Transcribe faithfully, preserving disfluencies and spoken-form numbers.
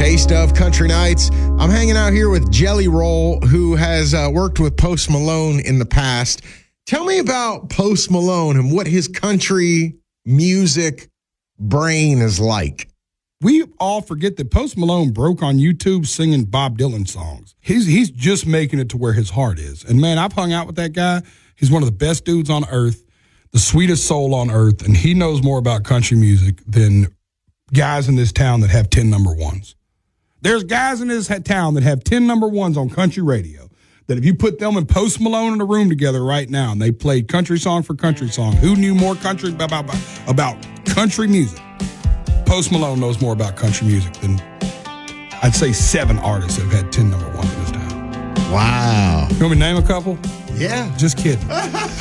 Taste of Country Nights. I'm hanging out here with Jelly Roll, who has uh, worked with Post Malone in the past. Tell me about Post Malone and what his country music brain is like. We all forget that Post Malone broke on YouTube singing Bob Dylan songs. He's he's just making it to where his heart is. And, man, I've hung out with that guy. He's one of the best dudes on earth, the sweetest soul on earth, and he knows more about country music than guys in this town that have ten number ones. There's guys in this town that have ten number ones on country radio that if you put them and Post Malone in a room together right now and they played country song for country song, who knew more country about, about country music? Post Malone knows more about country music than, I'd say, seven artists that have had ten number ones in this town. Wow. You want me to name a couple? Yeah. Just kidding.